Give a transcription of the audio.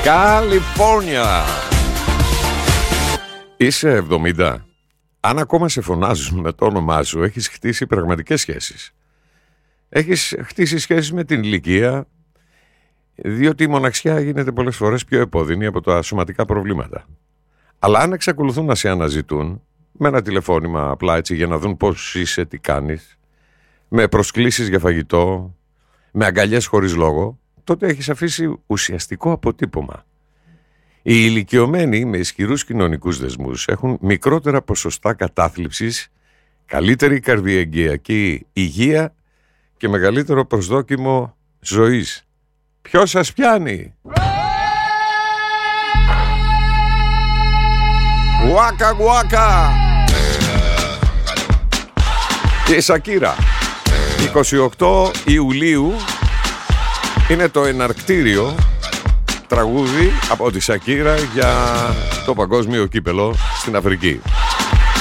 Καλιφόρνια. Είσαι 70. Αν ακόμα σε φωνάζουν με το όνομά σου, έχεις χτίσει πραγματικές σχέσεις. Έχεις χτίσει σχέσεις με την ηλικία, διότι η μοναξιά γίνεται πολλές φορές πιο επώδυνη από τα σωματικά προβλήματα. Αλλά αν εξακολουθούν να σε αναζητούν, με ένα τηλεφώνημα απλά έτσι για να δουν πώς είσαι, τι κάνεις, με προσκλήσεις για φαγητό, με αγκαλιές χωρίς λόγο, τότε έχεις αφήσει ουσιαστικό αποτύπωμα. Οι ηλικιωμένοι με ισχυρούς κοινωνικούς δεσμούς έχουν μικρότερα ποσοστά κατάθλιψης, καλύτερη καρδιαγγειακή υγεία και μεγαλύτερο προσδόκιμο ζωής. Ποιος σας πιάνει? Γουάκα γουάκα! Και η Σακύρα 28 Ιουλίου είναι το εναρκτήριο τραγούδι από τη Σακύρα για το παγκόσμιο κύπελο στην Αφρική.